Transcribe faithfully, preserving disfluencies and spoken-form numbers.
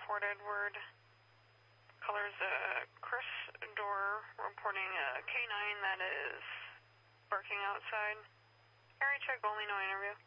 Fort Edward. Colors uh, Chris Dorr reporting a K nine that is barking outside. Area check only, no interview.